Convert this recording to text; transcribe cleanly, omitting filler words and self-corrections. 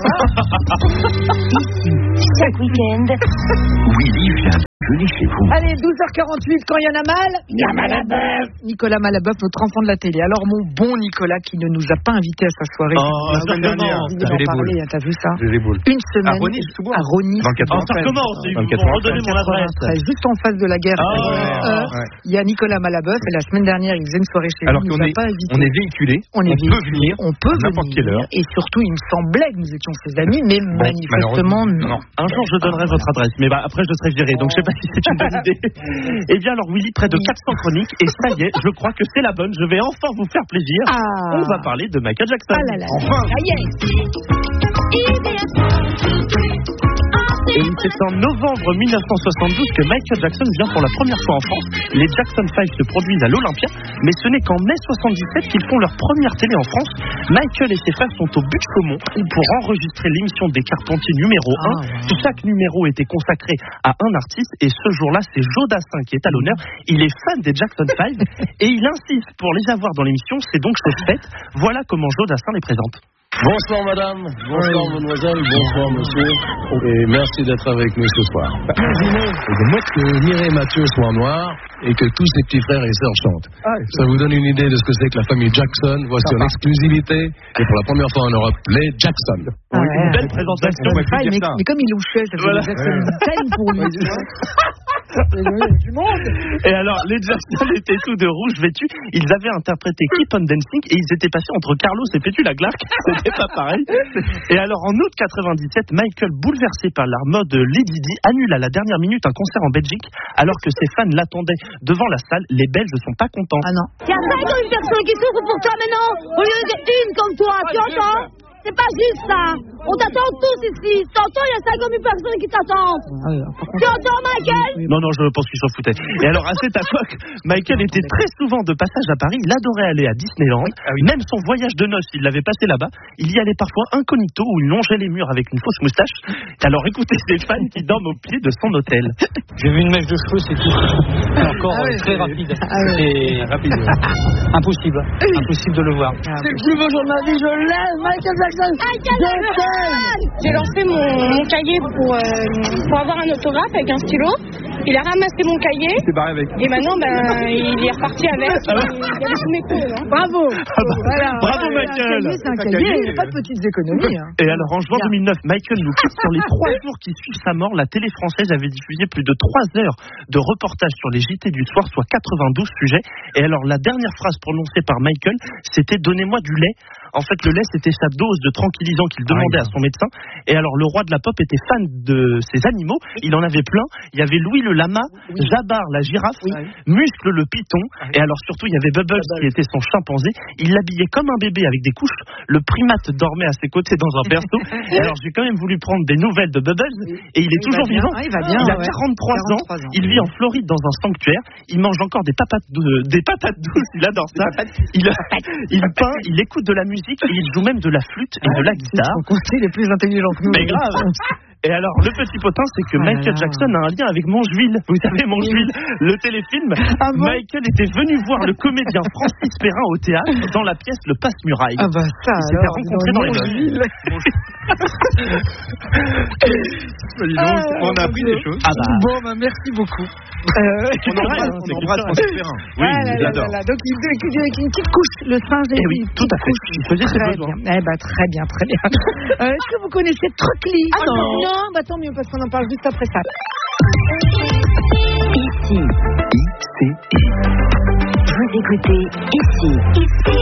Chaque week-end, Willy vient déjeuner chez vous. Allez, 12h48, quand il y en a mal, il y a Malabeuf. Nicolas Malabeuf, notre enfant de la télé. Alors, mon bon Nicolas, qui ne nous a pas invités à sa soirée. La semaine dernière, t'as vu ça? J'ai les boules. Une semaine. À Rony. Dans le 94. Ça recommence, redonnez mon adresse. Juste en face de la gare. Il y a Nicolas Malabeuf, et la semaine dernière, il faisait une soirée chez lui. Alors qu'on est véhiculé, on peut venir, on peut à n'importe quelle heure. Et surtout, il me semblait que nous étions ses amis, mais manifestement, non. Un jour, je donnerai votre adresse, mais après, je serai viré, donc je sais pas si c'est une bonne idée. Eh bien, alors, Willy, près de 400 chroniques, et ça y est, je crois que c'est la bonne. Je vais enfin vous faire plaisir. On va parler de Michael Jackson. Enfin. Ça y est. Et c'est en novembre 1972 que Michael Jackson vient pour la première fois en France. Les Jackson 5 se produisent à l'Olympia, mais ce n'est qu'en mai 77 qu'ils font leur première télé en France. Michael et ses frères sont au Buttes-Chaumont pour enregistrer l'émission des Carpentiers numéro 1. Chaque numéro était consacré à un artiste, et ce jour-là, c'est Joe Dassin qui est à l'honneur. Il est fan des Jackson 5 et il insiste pour les avoir dans l'émission. C'est donc chose faite. Voilà comment Joe Dassin les présente. Bonsoir madame, bonsoir mademoiselle, bonsoir monsieur, et merci d'être avec nous ce soir. Imaginez que Mireille et Mathieu soient noirs et que tous ses petits frères et sœurs chantent. Ça vous donne une idée de ce que c'est que la famille Jackson. Voici en exclusivité, et pour la première fois en Europe, les Jackson. Une belle présentation. Mais comme il louchait, ça fait des Jackson time pour lui. Du monde. Et alors, les Jackson étaient tous de rouge vêtus. Ils avaient interprété Keep on Dancing et ils étaient passés entre Carlos et Pétula Clark. C'était pas pareil. Et alors, en août 97, Michael, bouleversé par la mode Lady Di, annule à la dernière minute un concert en Belgique alors que ses fans l'attendaient devant la salle. Les Belges ne sont pas contents. Ah non. il y a 50 personnes qui souffrent pour toi maintenant, au lieu d'une comme toi, tu entends? C'est pas juste ça. On t'attend tous ici. T'entends, il y a 50 000 personnes qui t'attendent. Tu entends, Michael? Non, je pense qu'ils s'en foutaient. Et alors, à cette époque, Michael était très souvent de passage à Paris. Il adorait aller à Disneyland. Même son voyage de noces, il l'avait passé là-bas. Il y allait parfois incognito, où il longeait les murs avec une fausse moustache. Alors, écoutez ces fans qui dorment au pied de son hôtel. J'ai vu une mèche de cheveux, c'est tout. Encore très rapide. C'est rapide. Impossible. Impossible de le voir. C'est le plus beau jour de ma vie, je l'aime, Michael Jackson. J'ai lancé mon cahier pour avoir un autographe avec un stylo. Il a ramassé mon cahier. Il s'est barré avec. Et maintenant, il est reparti avec. Il avait tous mes cours. Bravo. Bravo, Michael. C'est un cahier, il n'y a pas de petites économies. Et alors, en juin 2009, Michael nous quitte. Sur les 3 jours qui suivent sa mort, la télé française avait diffusé plus de 3 heures de reportages sur les JT du soir, soit 92 sujets. Et alors, la dernière phrase prononcée par Michael, c'était « Donnez-moi du lait ». En fait, le lait, c'était sa dose de tranquillisant qu'il demandait à son médecin. Et alors, le roi de la pop était fan de ces animaux. Il en avait plein. Il y avait Louis le lama, Jabbar la girafe, Muscle le python. Et alors, surtout, il y avait Bubbles qui était son chimpanzé. Il l'habillait comme un bébé avec des couches. Le primate dormait à ses côtés dans un berceau. Et alors, j'ai quand même voulu prendre des nouvelles de Bubbles. Et il est toujours vivant. Il a 43 ans. Il vit en Floride dans un sanctuaire. Il mange encore des patates douces. Il adore ça. Il peint, il écoute de la musique. Et il joue même de la flûte et de la guitare. Il est plus intelligent que nous. Mais grave. Et alors, le petit potin, c'est que Michael Jackson a un lien avec Mangehuile. Vous savez, Mangehuile, le téléfilm. Michael était venu voir le comédien Francis Perrin au théâtre dans la pièce Le Passe-Muraille. Ah bah ça, il s'était rencontré dans les Mangehuile. On a appris des choses. Bon, merci beaucoup. On embrasse Francis Perrin. Oui, il adore. Donc, avec une petite couche, le singe. Eh oui, tout à fait. Il faisait ses besoins. Très bien. Est-ce que vous connaissez Trucly? Ah non. Tant mieux, parce qu'on en parle juste après ça. Ici. Vous écoutez Ici.